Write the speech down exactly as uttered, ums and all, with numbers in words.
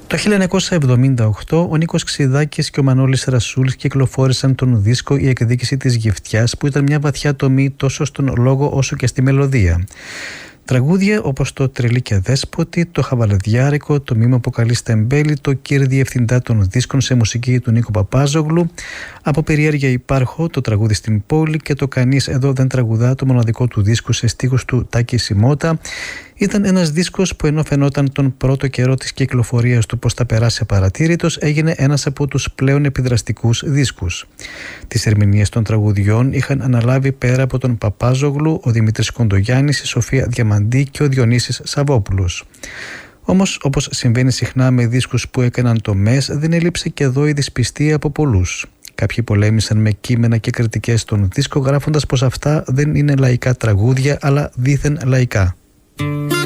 Το χίλια εννιακόσια εβδομήντα οκτώ ο Νίκος Ξηδάκης και ο Μανώλης Ρασούλης κυκλοφόρησαν τον δίσκο «Η εκδίκηση της Γυφτιάς», που ήταν μια βαθιά τομή τόσο στον λόγο όσο και στη μελωδία. Τραγούδια όπως το «Τρελή και Δέσποτη», το «Χαβαλαδιάρικο», το «Μη μου αποκαλείς τεμπέλη», το «Κύριε Διευθυντά των Δίσκων» σε μουσική του Νίκου Παπάζογλου, «Από περιέργεια υπάρχω», το «Τραγούδι στην πόλη» και το «Κανείς εδώ δεν τραγουδά», το μοναδικό του δίσκο σε στίχους του Τάκη Σιμώτα, ήταν ένας δίσκος που, ενώ φαινόταν τον πρώτο καιρό της κυκλοφορίας του πως θα περάσει απαρατήρητος, έγινε ένας από τους πλέον επιδραστικούς δίσκους. Τις ερμηνείες των τραγουδιών είχαν αναλάβει πέρα από τον Παπάζογλου ο Δημήτρης Κοντογιάννης, η Σοφία Διαμαντή και ο Διονύσης Σαββόπουλος. Όμως, όπως συμβαίνει συχνά με δίσκους που έκαναν το ΜΕΣ, δεν έλειψε και εδώ η δυσπιστία από πολλούς. Κάποιοι πολέμησαν με κείμενα και κριτικές στον δίσκο, γράφοντας πως αυτά δεν είναι λαϊκά τραγούδια αλλά δήθεν λαϊκά.